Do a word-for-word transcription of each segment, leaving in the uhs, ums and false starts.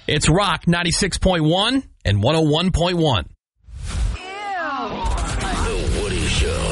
It's Rock ninety-six point one and one oh one point one. The Woody Show.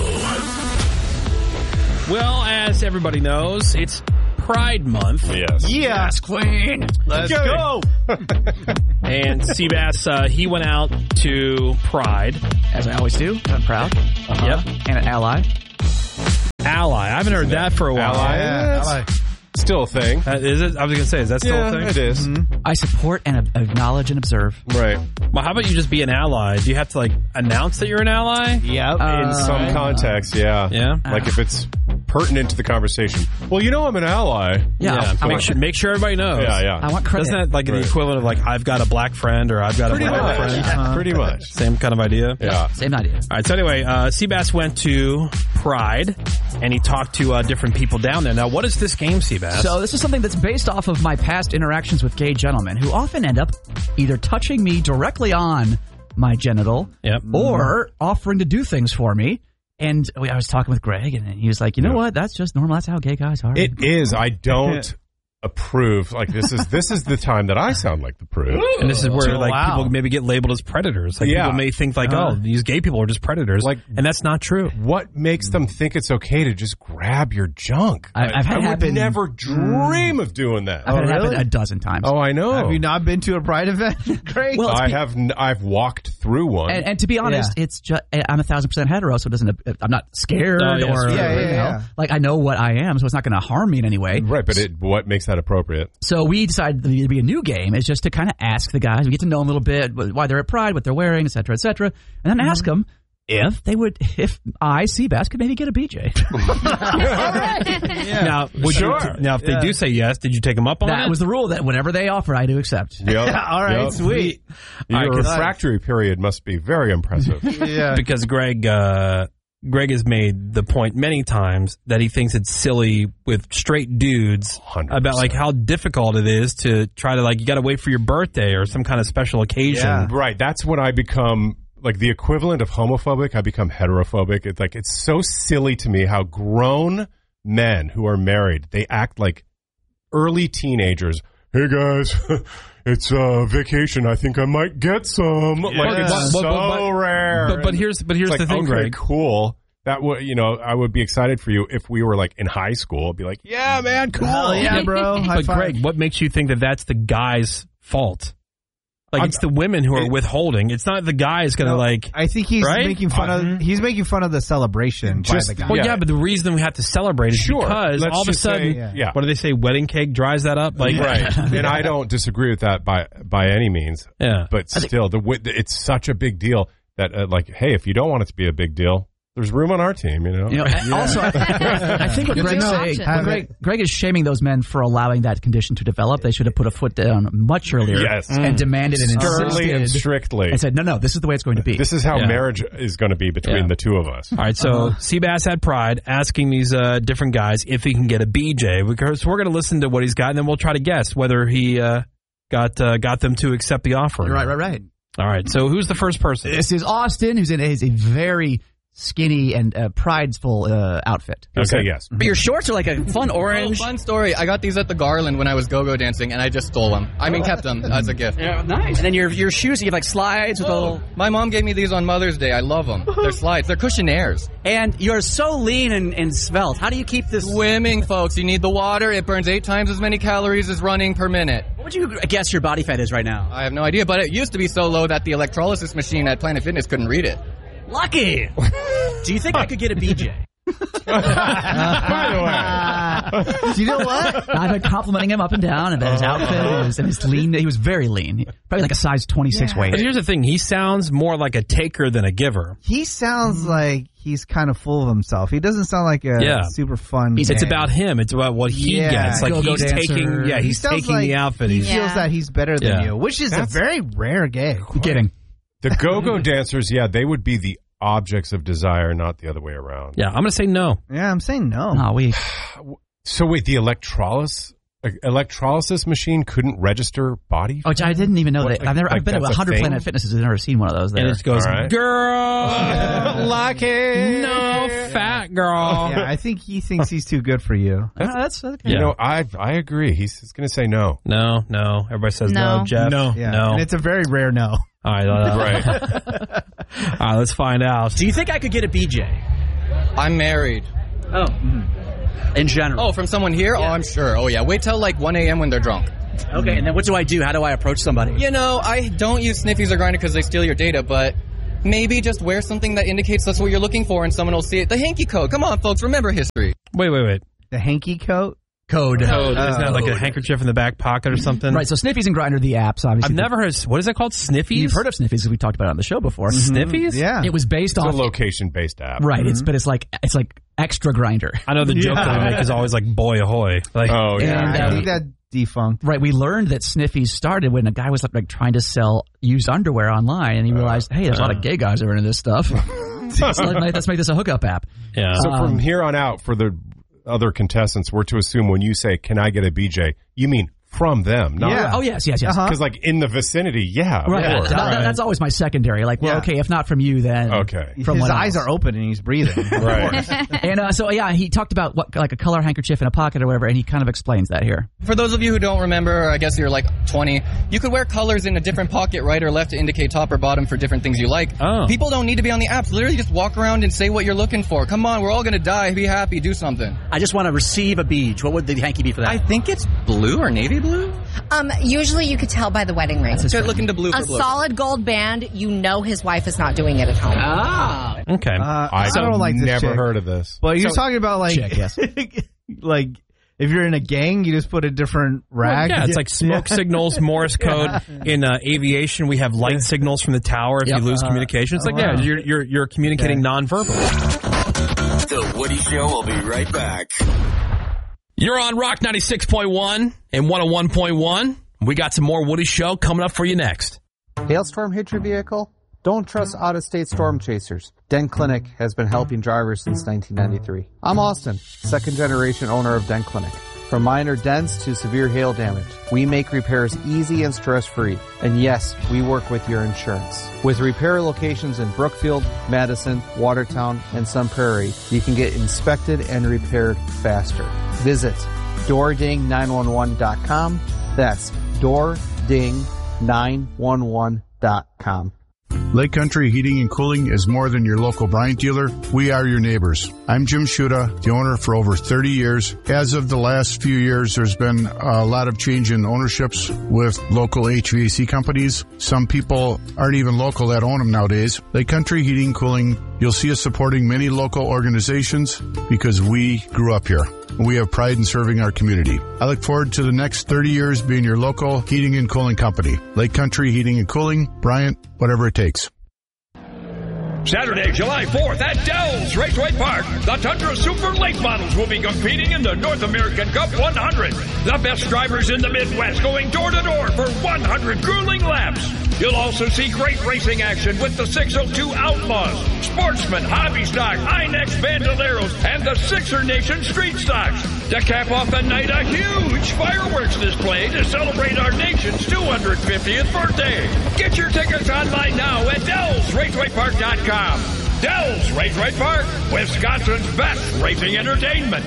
Well, as everybody knows, it's Pride Month. Yes. Yes, Queen. Let's go. And Seabass, uh, he went out to Pride. As I always do. I'm proud. Uh-huh. Yep. And an ally. Ally. I haven't heard that for a while. Ally. Yeah, Ally. Still a thing. Uh, is it? I was going to say, is that still Yeah, a thing? it is. Mm-hmm. I support and acknowledge and observe. Right. Well, how about you just be an ally? Do you have to, like, announce that you're an ally? Yep. In some context, yeah. Yeah? Like if it's pertinent to the conversation. Well, you know I'm an ally. Yeah. Yeah, I make want, sure, make sure everybody knows. Yeah, yeah. I want credit. Isn't that like Right. the equivalent of like I've got a black friend or I've got Pretty a white much. friend? Uh-huh. Pretty much. Same kind of idea. Yeah. Same idea. All right. So anyway, uh, Seabass went to Pride and he talked to uh, different people down there. Now, what is this game, Seabass? So this is something that's based off of my past interactions with gay gentlemen who often end up either touching me directly on my genital Yep. or offering to do things for me. And I was talking with Greg, and he was like, you know Yeah. what? That's just normal. That's how gay guys are. It is. I don't approve. Like this is this is the time that I sound like the prude. And this is where Oh, like wow. people maybe get labeled as predators. Like Yeah. people may think like, Uh. oh, these gay people are just predators. Like- and that's not true. What makes them think it's okay to just grab your junk? I- I've had I would happen- never dream of doing that. I've had it really? happen a dozen times. Oh, I know. Have you not been to a Pride event? Great. Well, it's I be- have. N- I've walked through one. And, and to be honest, Yeah. it's just I'm a thousand percent hetero, so it doesn't. I'm not scared Oh, yes, or right. Yeah, yeah, you know, yeah. like I know what I am, so it's not going to harm me in any way. right, but it, what makes that appropriate? So we decided to be a new game is just to kind of ask the guys, we get to know them a little bit, why they're at Pride, what they're wearing, et cetera, et cetera, and then ask them if they would, if I, Seabass, could maybe get a B J. Now, would Sure. you t- now if Yeah. they do say yes, did you take them up on That it? was the rule that whenever they offer, I do accept. Yep. All right, Yep. sweet. Your All right, 'cause- refractory period must be very impressive. Yeah. because Greg uh, Greg has made the point many times that he thinks it's silly with straight dudes one hundred percent. about like how difficult it is to try to like you got to wait for your birthday or some kind of special occasion. Yeah. Right. That's when I become like the equivalent of homophobic. I become heterophobic. It's like it's so silly to me how grown men who are married, they act like early teenagers. Hey guys, it's uh, vacation. I think I might get some. Like it's But- so but- but- rare. But but here's but here's It's the like, thing, okay, Greg. cool. That would, you know, I would be excited for you if we were like in high school. I'd be like, yeah, man, cool. Hell yeah, bro. High But five. Greg, what makes you think that that's the guy's fault? Like I'm- it's the women who are it- withholding. It's not the guy's going to No, like. I think he's Right? making fun of he's making fun of the celebration Just- by the guy. Well, yeah. yeah. but the reason we have to celebrate is Sure. because Let's all of a just say- sudden, Yeah. yeah. what do they say? Wedding cake dries that up. Like, Right. And I don't disagree with that by by any means. Yeah. But still, the wi- it's such a big deal that, uh, like, hey, if you don't want it to be a big deal, there's room on our team, you know? You know, and also, I, I think what It's Greg's your saying, option. what Greg, Greg is shaming those men for allowing that condition to develop. They should have put a foot down much earlier Yes. and demanded and Sternly and insisted strictly. and said, no, no, this is the way it's going to be. This is how Yeah. marriage is going to be between Yeah. the two of us. All right, so Seabass had Pride asking these uh, different guys if he can get a B J. Because we're going to listen to what he's got, and then we'll try to guess whether he uh, got uh, got them to accept the offer. right, right, right. All right, so who's the first person? This is Austin, who's in a, a very skinny and uh, prideful uh, outfit. Okay, yes. But your shorts are like a fun orange. Oh, fun story. I got these at the Garland when I was go-go dancing, and I just stole them. I mean, kept them as a gift. Yeah, nice. And then your your shoes, you have like slides with a little. My mom gave me these on Mother's Day. I love them. They're slides. They're cushionaires. And you're so lean and, and svelte. How do you keep this? Swimming, folks. You need the water. It burns eight times as many calories as running per minute. What would you guess your body fat is right now? I have no idea, but it used to be so low that the electrolysis machine at Planet Fitness couldn't read it. Lucky. Do you think I could get a B J? By the way. Do you know what? I've been complimenting him up and down about his outfit and his, and his lean. He was very lean, probably like a size twenty-six Yeah. waist. But here's the thing: he sounds more like a taker than a giver. He sounds like he's kind of full of himself. He doesn't sound like a Yeah. super fun. It's guy. about him. It's about what he Yeah. gets. Like Go-go he's dancer. taking, yeah, He he's sounds taking like the outfit. He He's, feels Yeah. that he's better than Yeah. you, which is That's- a very rare gay. Kidding. The go-go dancers, yeah, they would be the objects of desire, not the other way around. yeah, I'm gonna say no. Yeah, I'm saying no. No, we. So wait, the electrolysis An electrolysis machine couldn't register body fat? Which I didn't even know What, that. like- I've never. like I've been to that's a one hundred thing? Planet Fitnesses. I've never seen one of those there. And it just goes, All right. girl, Lucky. no fat girl. Yeah, I think he thinks he's too good for you. Ah, that's okay. You Yeah. know, I I agree. He's, he's going to say no. No, no. Everybody says no, No. Jeff. No. Yeah, no. and it's a very rare no. All right, uh, Right. all right. Let's find out. Do you think I could get a B J? I'm married. Oh. In general. Oh, from someone here? Oh, I'm sure. Oh, yeah. Wait till like one a.m. when they're drunk. Okay, and then what do I do? How do I approach somebody? You know, I don't use Sniffies or Grindr because they steal your data, but maybe just wear something that indicates that's what you're looking for and someone will see it. The hanky code. Come on, folks. Remember history. Wait, wait, wait. The hanky coat. Code. Code. Isn't that like a Code. handkerchief in the back pocket or something? Right. So Sniffies and Grindr, the apps, obviously. I've never heard. What is that called? Sniffies? You've heard of Sniffies because we talked about it on the show before. Sniffies? Yeah. It was based It's a on location-based app. right. It's but it's like it's like extra Grindr. I know the joke Yeah. that they make is always like boy ahoy. Like, Oh, yeah. And, I uh, think that defunct. Right, we learned that Sniffies started when a guy was like trying to sell used underwear online, and he realized, hey, there's a lot of gay guys that are into this stuff. So let's, let's make this a hookup app. yeah. So Um, from here on out, for the other contestants, we're to assume when you say, can I get a B J, you mean from them, not Yeah. Oh yes, yes, yes. Uh-huh. because like in the vicinity, yeah, of Right, course. That- that- that's always my secondary. Like, well, Yeah. okay, if not from you, then Okay. From His what eyes else? are open and he's breathing. Right. And uh, so yeah, he talked about what like a color handkerchief in a pocket or whatever, and he kind of explains that here. For those of you who don't remember, or I guess you're like twenty, you could wear colors in a different pocket, right or left, to indicate top or bottom for different things you like. Oh. People don't need to be on the apps. Literally just walk around and say what you're looking for. Come on, we're all going to die. Be happy. Do something. I just want to receive a beach. What would the hanky be for that? I think it's blue or navy blue. Um, usually you could tell by the wedding ring. Good looking to blue A for blue. solid gold band, you know his wife is not doing it at home. ah. Okay. Uh, I I don't like this never chick. heard of this. But you're talking about like, Chick, yes. like if you're in a gang, you just put a different rag. yeah, it's like smoke signals, Morse code. In uh, aviation, we have light signals from the tower if Yep. you lose Uh, communication. It's like, oh, yeah, wow. you're you're, you're communicating nonverbally. The Woody Show will be right back. You're on Rock ninety-six point one and one oh one point one. We got some more Woody Show coming up for you next. Hailstorm hit your vehicle? Don't trust out-of-state storm chasers. Den Clinic has been helping drivers since nineteen ninety-three. I'm Austin, second-generation owner of Den Clinic. From minor dents to severe hail damage, we make repairs easy and stress-free. And yes, we work with your insurance. With repair locations in Brookfield, Madison, Watertown, and Sun Prairie, you can get inspected and repaired faster. Visit door ding nine one one dot com. That's door ding nine one one dot com. Lake Country Heating and Cooling is more than your local Bryant dealer. We are your neighbors. I'm Jim Shuda, the owner for over thirty years. As of the last few years, there's been a lot of change in ownerships with local H V A C companies. Some people aren't even local that own them nowadays. Lake Country Heating and Cooling, you'll see us supporting many local organizations because we grew up here. We have pride in serving our community. I look forward to the next thirty years being your local heating and cooling company. Lake Country Heating and Cooling, Bryant, whatever it takes. Saturday, July fourth at Dell's Raceway Park, the Tundra Super Late Models will be competing in the North American Cup one hundred. The best drivers in the Midwest going door to door for one hundred grueling laps. You'll also see great racing action with the six oh two Outlaws, Sportsman, Hobby Stock, Inex Bandoleros, and the Sixer Nation Street Stocks. To cap off the night, a huge fireworks display to celebrate our nation's two hundred fiftieth birthday. Get your tickets online now at dells raceway park dot com. Dell's Raceway Park, Wisconsin's best racing entertainment.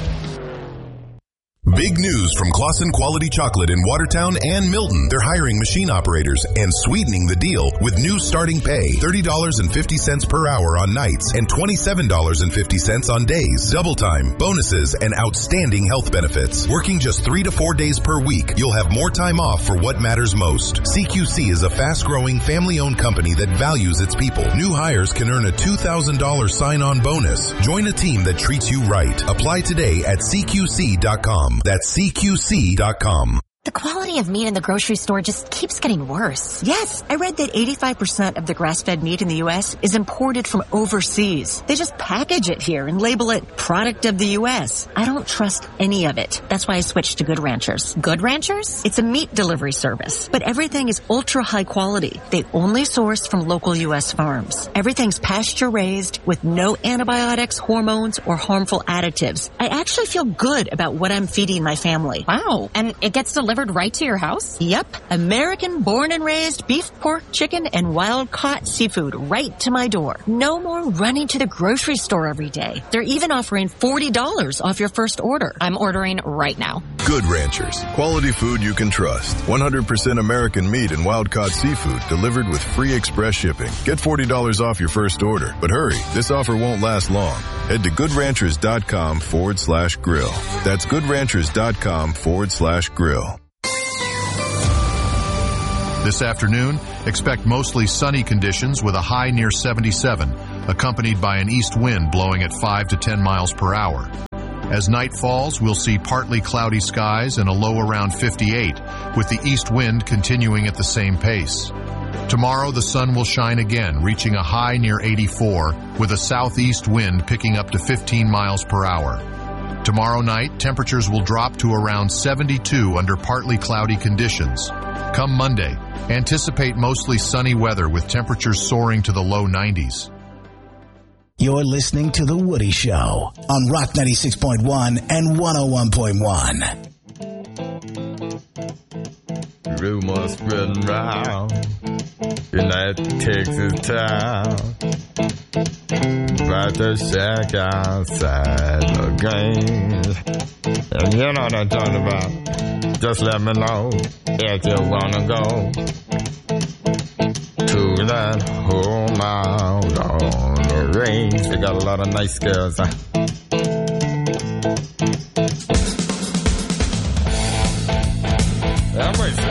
Big news from Claussen Quality Chocolate in Watertown and Milton. They're hiring machine operators and sweetening the deal with new starting pay, thirty dollars and fifty cents per hour on nights and twenty-seven dollars and fifty cents on days. Double time, bonuses, and outstanding health benefits. Working just three to four days per week, you'll have more time off for what matters most. C Q C is a fast-growing, family-owned company that values its people. New hires can earn a two thousand dollars sign-on bonus. Join a team that treats you right. Apply today at C Q C dot com. That's C Q C dot com. The quality of meat in the grocery store just keeps getting worse. Yes, I read that eighty-five percent of the grass-fed meat in the U S is imported from overseas. They just package it here and label it product of the U S. I don't trust any of it. That's why I switched to Good Ranchers. Good Ranchers? It's a meat delivery service, but everything is ultra high quality. They only source from local U S farms. Everything's pasture-raised with no antibiotics, hormones, or harmful additives. I actually feel good about what I'm feeding my family. Wow. And it gets delivered right to your house? Yep. American born and raised beef, pork, chicken, and wild-caught seafood right to my door. No more running to the grocery store every day. They're even offering forty dollars off your first order. I'm ordering right now. Good Ranchers. Quality food you can trust. one hundred percent American meat and wild-caught seafood delivered with free express shipping. Get forty dollars off your first order. But hurry, this offer won't last long. Head to goodranchers.com forward slash grill. That's goodranchers.com forward slash grill. This afternoon, expect mostly sunny conditions with a high near seventy-seven, accompanied by an east wind blowing at five to ten miles per hour. As night falls, we'll see partly cloudy skies and a low around fifty-eight, with the east wind continuing at the same pace. Tomorrow, the sun will shine again, reaching a high near eighty-four, with a southeast wind picking up to fifteen miles per hour. Tomorrow night, temperatures will drop to around seventy-two under partly cloudy conditions. Come Monday, anticipate mostly sunny weather with temperatures soaring to the low nineties. You're listening to The Woody Show on Rock ninety-six point one and one oh one point one. Rumors spreading round in that Texas town about the shack outside the game. And you know what I'm talking about. Just let me know if you wanna go to that home out on the range. They got a lot of nice girls, huh?